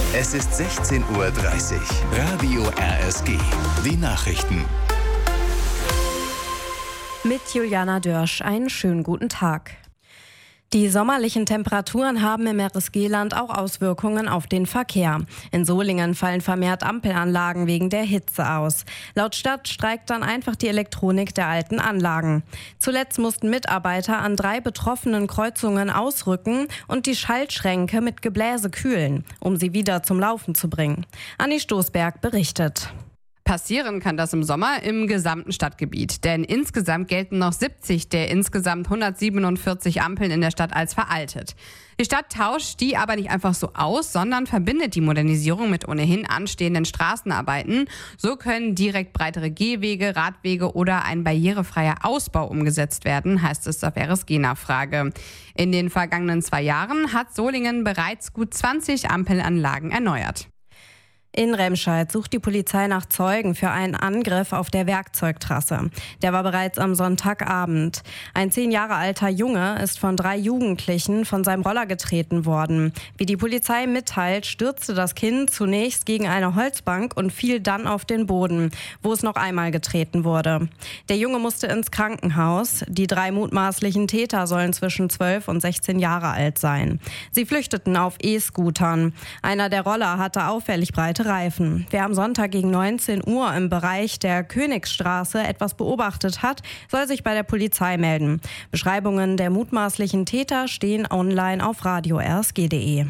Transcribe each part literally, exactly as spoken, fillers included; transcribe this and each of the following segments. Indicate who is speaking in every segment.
Speaker 1: Es ist sechzehn Uhr dreißig. Radio R S G. Die Nachrichten.
Speaker 2: Mit Juliana Dörsch einen schönen guten Tag. Die sommerlichen Temperaturen haben im R S G-Land auch Auswirkungen auf den Verkehr. In Solingen fallen vermehrt Ampelanlagen wegen der Hitze aus. Laut Stadt streikt dann einfach die Elektronik der alten Anlagen. Zuletzt mussten Mitarbeiter an drei betroffenen Kreuzungen ausrücken und die Schaltschränke mit Gebläse kühlen, um sie wieder zum Laufen zu bringen. Anni Stoßberg berichtet.
Speaker 3: Passieren kann das im Sommer im gesamten Stadtgebiet, denn insgesamt gelten noch siebzig der insgesamt hundertsiebenundvierzig Ampeln in der Stadt als veraltet. Die Stadt tauscht die aber nicht einfach so aus, sondern verbindet die Modernisierung mit ohnehin anstehenden Straßenarbeiten. So können direkt breitere Gehwege, Radwege oder ein barrierefreier Ausbau umgesetzt werden, heißt es auf R S G-Nachfrage. In den vergangenen zwei Jahren hat Solingen bereits gut zwanzig Ampelanlagen erneuert.
Speaker 2: In Remscheid sucht die Polizei nach Zeugen für einen Angriff auf der Werkzeugtrasse. Der war bereits am Sonntagabend. Ein zehn Jahre alter Junge ist von drei Jugendlichen von seinem Roller getreten worden. Wie die Polizei mitteilt, stürzte das Kind zunächst gegen eine Holzbank und fiel dann auf den Boden, wo es noch einmal getreten wurde. Der Junge musste ins Krankenhaus. Die drei mutmaßlichen Täter sollen zwischen zwölf und sechzehn Jahre alt sein. Sie flüchteten auf E-Scootern. Einer der Roller hatte auffällig breite Reifen. Wer am Sonntag gegen neunzehn Uhr im Bereich der Königsstraße etwas beobachtet hat, soll sich bei der Polizei melden. Beschreibungen der mutmaßlichen Täter stehen online auf radio r s g punkt d e.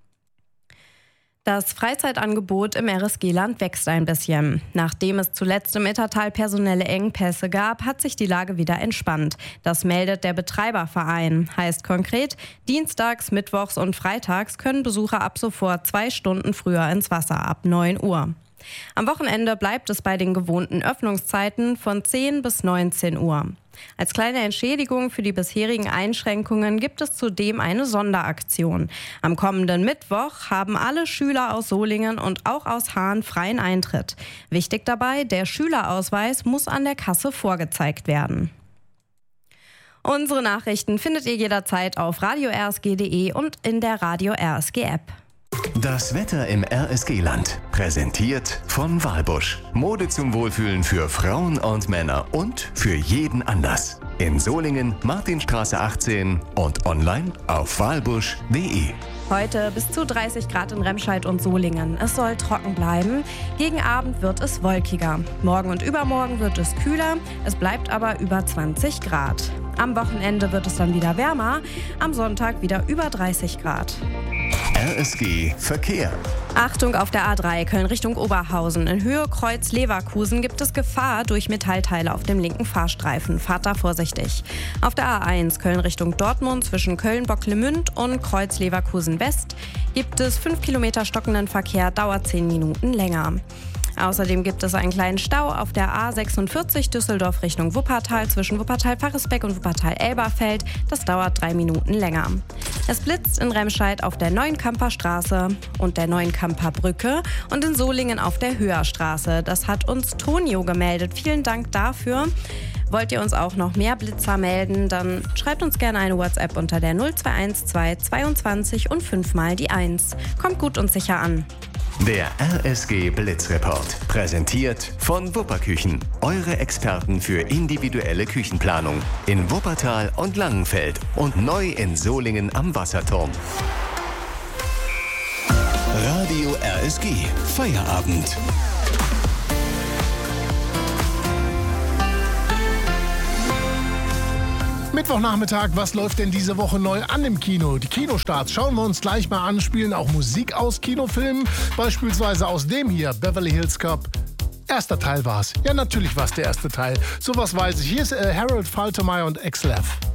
Speaker 2: Das Freizeitangebot im R S G-Land wächst ein bisschen. Nachdem es zuletzt im Ittertal personelle Engpässe gab, hat sich die Lage wieder entspannt. Das meldet der Betreiberverein. Heißt konkret, dienstags, mittwochs und freitags können Besucher ab sofort zwei Stunden früher ins Wasser, ab neun Uhr. Am Wochenende bleibt es bei den gewohnten Öffnungszeiten von zehn bis neunzehn Uhr. Als kleine Entschädigung für die bisherigen Einschränkungen gibt es zudem eine Sonderaktion. Am kommenden Mittwoch haben alle Schüler aus Solingen und auch aus Haan freien Eintritt. Wichtig dabei, der Schülerausweis muss an der Kasse vorgezeigt werden. Unsere Nachrichten findet ihr jederzeit auf radio r s g punkt d e und in der Radio R S G App.
Speaker 1: Das Wetter im R S G-Land. Präsentiert von Walbusch. Mode zum Wohlfühlen für Frauen und Männer und für jeden Anlass. In Solingen, Martinstraße achtzehn und online auf walbusch punkt d e.
Speaker 2: Heute bis zu dreißig Grad in Remscheid und Solingen. Es soll trocken bleiben. Gegen Abend wird es wolkiger. Morgen und übermorgen wird es kühler. Es bleibt aber über zwanzig Grad. Am Wochenende wird es dann wieder wärmer. Am Sonntag wieder über dreißig Grad.
Speaker 1: R S G Verkehr.
Speaker 2: Achtung auf der A drei Köln Richtung Oberhausen. In Höhe Kreuz Leverkusen gibt es Gefahr durch Metallteile auf dem linken Fahrstreifen. Fahrt da vorsichtig. Auf der A eins Köln Richtung Dortmund zwischen Köln-Bocklemünd und Kreuz Leverkusen West gibt es fünf Kilometer stockenden Verkehr, dauert zehn Minuten länger. Außerdem gibt es einen kleinen Stau auf der A sechsundvierzig Düsseldorf Richtung Wuppertal zwischen Wuppertal-Faresbeck und Wuppertal-Elberfeld. Das dauert drei Minuten länger. Es blitzt in Remscheid auf der Neuenkamper Straße und der Neuenkamper Brücke und in Solingen auf der Höherstraße. Das hat uns Tonio gemeldet. Vielen Dank dafür. Wollt ihr uns auch noch mehr Blitzer melden, dann schreibt uns gerne eine WhatsApp unter der null zwei eins zwei zweiundzwanzig und fünf mal die eins. Kommt gut und sicher an.
Speaker 1: Der R S G Blitzreport. Präsentiert von Wupperküchen. Eure Experten für individuelle Küchenplanung. In Wuppertal und Langenfeld und neu in Solingen am Wasserturm. Radio R S G. Feierabend.
Speaker 4: Mittwochnachmittag, was läuft denn diese Woche neu an im Kino? Die Kinostarts schauen wir uns gleich mal an, spielen auch Musik aus Kinofilmen, beispielsweise aus dem hier, Beverly Hills Cop. Erster Teil war's. Ja, natürlich war's der erste Teil. Sowas weiß ich. Hier ist äh, Harold Faltermeyer und X-Lev.